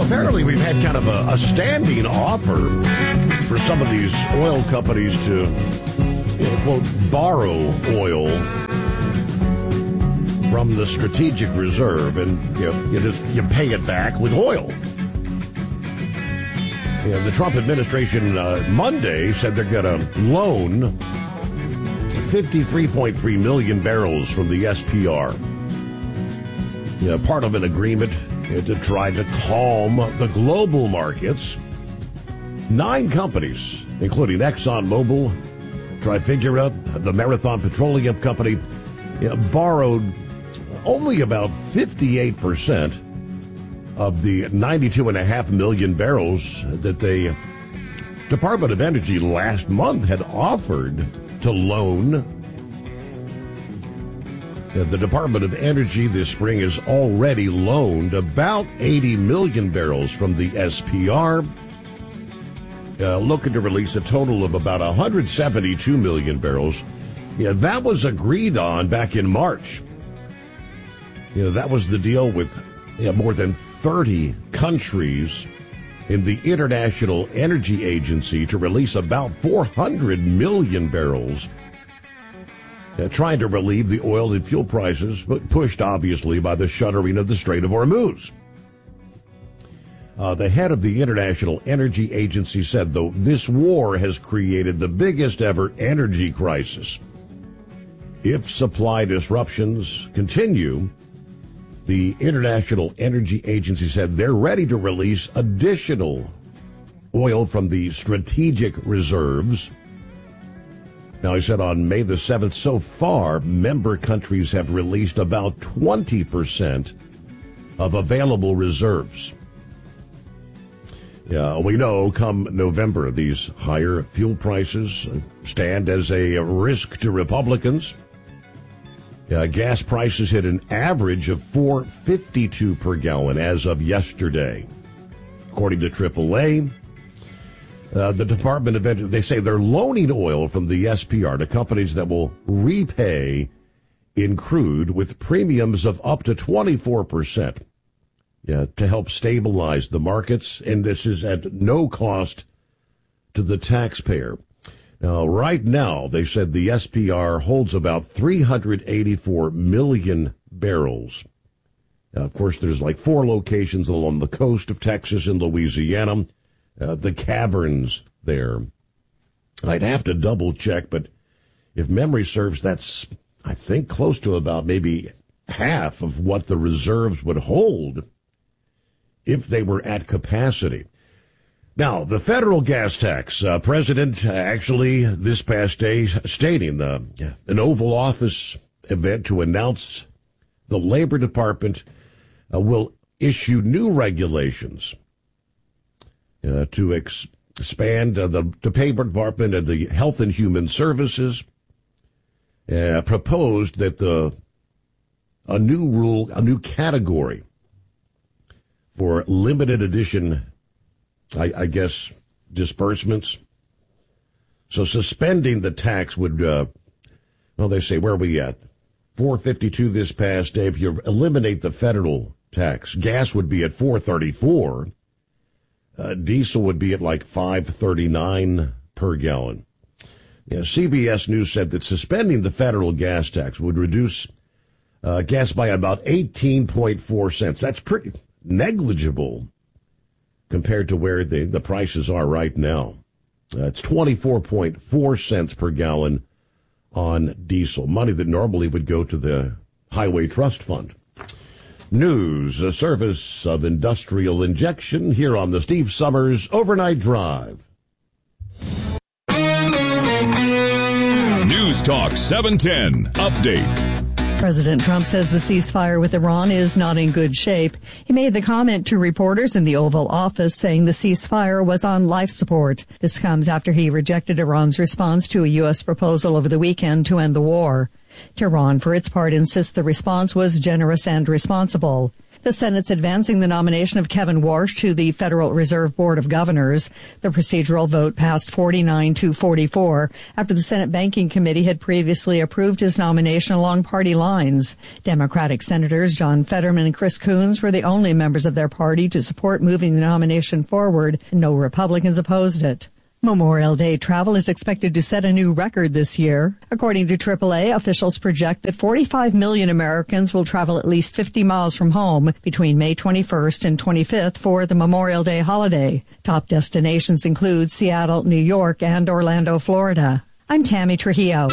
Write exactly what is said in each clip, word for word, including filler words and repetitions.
apparently we've had kind of a, a standing offer for some of these oil companies to, you know, quote, borrow oil from the strategic reserve, and you know, you just you pay it back with oil. You know, the Trump administration uh, Monday said they're going to loan fifty-three point three million barrels from the S P R. You know, part of an agreement to try to calm the global markets. Nine companies, including ExxonMobil, Trafigura, the Marathon Petroleum Company, you know, borrowed only about fifty-eight percent of the ninety-two point five million barrels that the Department of Energy last month had offered to loan. The Department of Energy this spring has already loaned about eighty million barrels from the S P R, uh, looking to release a total of about one hundred seventy-two million barrels. Yeah, that was agreed on back in March. You know, that was the deal with you know, more than thirty countries in the International Energy Agency to release about four hundred million barrels. Uh, trying to relieve the oil and fuel prices, but pushed obviously by the shuttering of the Strait of Hormuz. Uh, the head of the International Energy Agency said, though, this war has created the biggest ever energy crisis. If supply disruptions continue, the International Energy Agency said they're ready to release additional oil from the strategic reserves. Now, he said on May the seventh, so far, member countries have released about twenty percent of available reserves. Yeah, we know come November, these higher fuel prices stand as a risk to Republicans. Yeah, gas prices hit an average of four dollars and fifty-two cents per gallon as of yesterday. According to triple A, Uh, the Department of Energy, they say they're loaning oil from the S P R to companies that will repay in crude with premiums of up to twenty-four percent yeah, to help stabilize the markets, and this is at no cost to the taxpayer. Now, right now, they said the S P R holds about three hundred eighty-four million barrels. Now, of course, there's like four locations along the coast of Texas and Louisiana. Uh, the caverns there. I'd have to double check, but if memory serves, that's, I think, close to about maybe half of what the reserves would hold if they were at capacity. Now, the federal gas tax, uh, President actually this past day stating uh, an Oval Office event to announce the Labor Department uh, will issue new regulations Uh, to ex- expand uh, the, the Labor Department and the Health and Human Services, uh, proposed that the a new rule, a new category for limited edition, I, I guess, disbursements. So suspending the tax would, uh, well, they say, where are we at? four fifty-two this past day. If you eliminate the federal tax, gas would be at four thirty-four. Uh, diesel would be at like five thirty-nine per gallon. Yeah, C B S News said that suspending the federal gas tax would reduce uh, gas by about eighteen point four cents. That's pretty negligible compared to where the, the prices are right now. Uh, it's twenty-four point four cents per gallon on diesel, money that normally would go to the Highway Trust Fund. News, a service of Industrial Injection here on the Steve Summers Overnight Drive. News Talk seven ten update. President Trump says the ceasefire with Iran is not in good shape. He made the comment to reporters in the Oval Office saying the ceasefire was on life support. This comes after he rejected Iran's response to a U S proposal over the weekend to end the war. Tehran, for its part, insists the response was generous and responsible. The Senate's advancing the nomination of Kevin Warsh to the Federal Reserve Board of Governors. The procedural vote passed forty-nine to forty-four after the Senate Banking Committee had previously approved his nomination along party lines. Democratic Senators John Fetterman and Chris Coons were the only members of their party to support moving the nomination forward, and no Republicans opposed it. Memorial Day travel is expected to set a new record this year. According to triple A, officials project that forty-five million Americans will travel at least fifty miles from home between May twenty-first and twenty-fifth for the Memorial Day holiday. Top destinations include Seattle, New York, and Orlando, Florida. I'm Tammy Trujillo.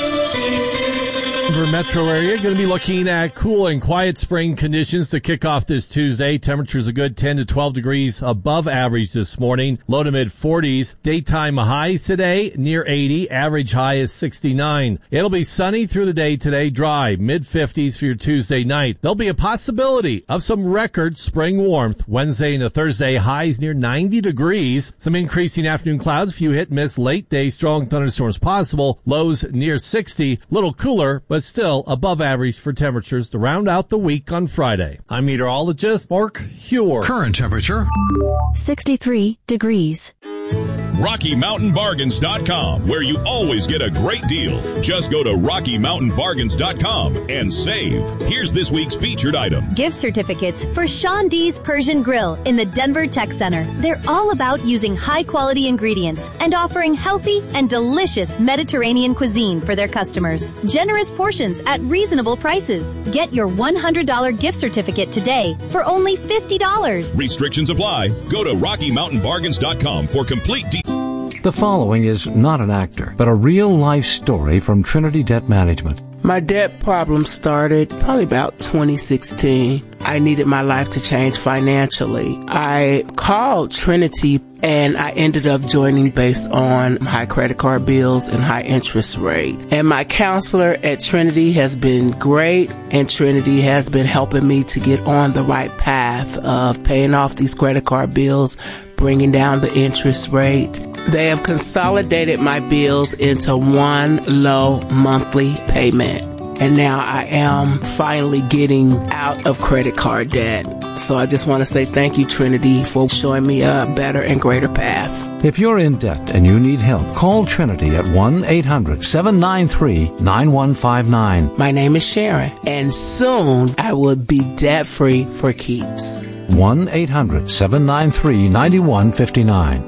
Denver metro area going to be looking at cool and quiet spring conditions to kick off this Tuesday. Temperatures a good ten to twelve degrees above average this morning. Low to mid forties. Daytime highs today near eighty. Average high is sixty-nine. It'll be sunny through the day today. Dry. mid fifties for your Tuesday night. There'll be a possibility of some record spring warmth. Wednesday into Thursday, highs near ninety degrees. Some increasing afternoon clouds. A few hit and miss late day. Strong thunderstorms possible. Lows near sixty. Little cooler, but still above average for temperatures to round out the week on Friday. I'm meteorologist Mark Huer. Current temperature sixty-three degrees. Rocky Mountain Bargains dot com, where you always get a great deal. Just go to Rocky Mountain Bargains dot com and save. Here's this week's featured item. Gift certificates for Sean D's Persian Grill in the Denver Tech Center. They're all about using high-quality ingredients and offering healthy and delicious Mediterranean cuisine for their customers. Generous portions at reasonable prices. Get your one hundred dollars gift certificate today for only fifty dollars. Restrictions apply. Go to Rocky Mountain Bargains dot com for complete details. The following is not an actor, but a real-life story from Trinity Debt Management. My debt problem started probably about twenty sixteen. I needed my life to change financially. I called Trinity and I ended up joining based on high credit card bills and high interest rate. And my counselor at Trinity has been great, and Trinity has been helping me to get on the right path of paying off these credit card bills, bringing down the interest rate. They have consolidated my bills into one low monthly payment. And now I am finally getting out of credit card debt. So I just want to say thank you, Trinity, for showing me a better and greater path. If you're in debt and you need help, call Trinity at one eight hundred seven nine three nine one five nine. My name is Sharon, and soon I will be debt-free for keeps. one eight hundred seven nine three nine one five nine.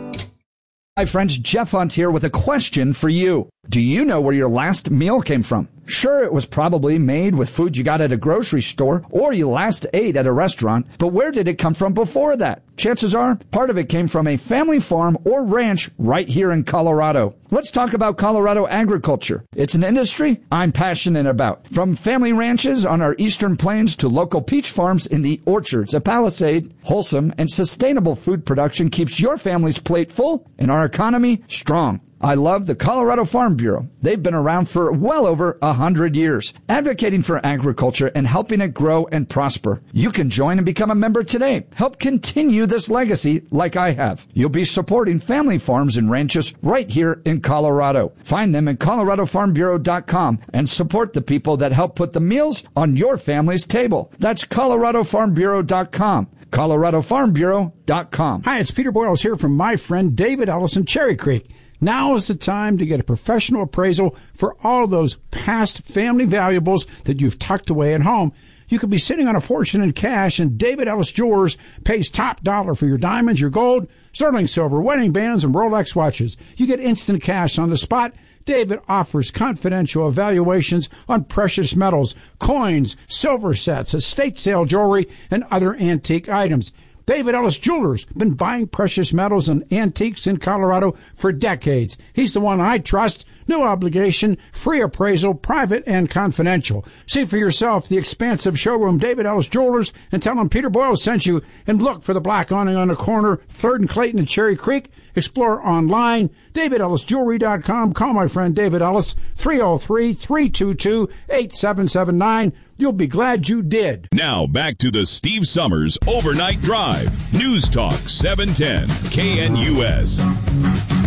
Hi friends, Jeff Hunt here with a question for you. Do you know where your last meal came from? Sure, it was probably made with food you got at a grocery store or you last ate at a restaurant, but where did it come from before that? Chances are, part of it came from a family farm or ranch right here in Colorado. Let's talk about Colorado agriculture. It's an industry I'm passionate about. From family ranches on our eastern plains to local peach farms in the orchards of Palisade, wholesome and sustainable food production keeps your family's plate full and our economy strong. I love the Colorado Farm Bureau. They've been around for well over a hundred years, advocating for agriculture and helping it grow and prosper. You can join and become a member today. Help continue this legacy like I have. You'll be supporting family farms and ranches right here in Colorado. Find them at Colorado Farm Bureau dot com and support the people that help put the meals on your family's table. That's Colorado Farm Bureau dot com. Colorado Farm Bureau dot com. Hi, it's Peter Boyles here from my friend David Ellis in Cherry Creek. Now is the time to get a professional appraisal for all of those past family valuables that you've tucked away at home. You could be sitting on a fortune in cash, and David Ellis Jewelers pays top dollar for your diamonds, your gold, sterling silver, wedding bands, and Rolex watches. You get instant cash on the spot. David offers confidential evaluations on precious metals, coins, silver sets, estate sale jewelry, and other antique items. David Ellis Jewelers been buying precious metals and antiques in Colorado for decades. He's the one I trust. No obligation, free appraisal, private and confidential. See for yourself the expansive showroom, David Ellis Jewelers, and tell him Peter Boyle sent you. And look for the black awning on the corner, third and Clayton and Cherry Creek. Explore online, David Ellis Jewelry dot com. Call my friend David Ellis, three oh three, three two two, eight seven seven nine. You'll be glad you did. Now back to the Steve Summers Overnight Drive. News Talk seven ten K N U S.